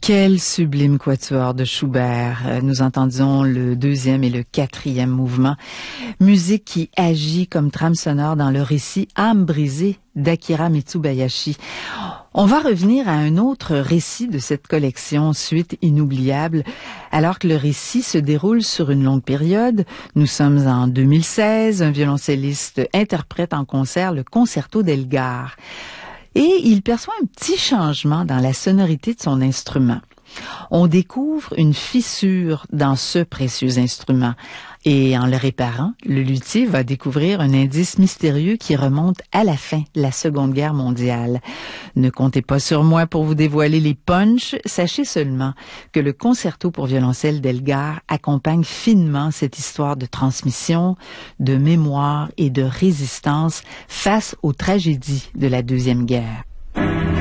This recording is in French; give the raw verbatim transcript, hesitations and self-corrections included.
Quel sublime quatuor de Schubert. Nous entendions le deuxième et le quatrième mouvement. Musique qui agit comme trame sonore dans le récit Âme brisée d'Akira Mitsubayashi. On va revenir à un autre récit de cette collection, Suite inoubliable, alors que le récit se déroule sur une longue période. Nous sommes en deux mille seize, un violoncelliste interprète en concert le concerto d'Elgar. Et il perçoit un petit changement dans la sonorité de son instrument. On découvre une fissure dans ce précieux instrument. Et en le réparant, le luthier va découvrir un indice mystérieux qui remonte à la fin de la Seconde Guerre mondiale. Ne comptez pas sur moi pour vous dévoiler les punchs. Sachez seulement que le concerto pour violoncelle d'Elgar accompagne finement cette histoire de transmission, de mémoire et de résistance face aux tragédies de la Deuxième Guerre.